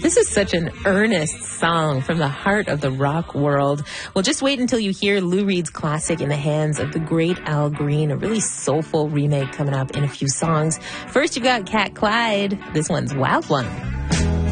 This is such an earnest song from the heart of the rock world. Well, just wait until you hear Lou Reed's classic in the hands of the great Al Green, a really soulful remake coming up in a few songs. First, you got Cat Clyde. This one's Wild One.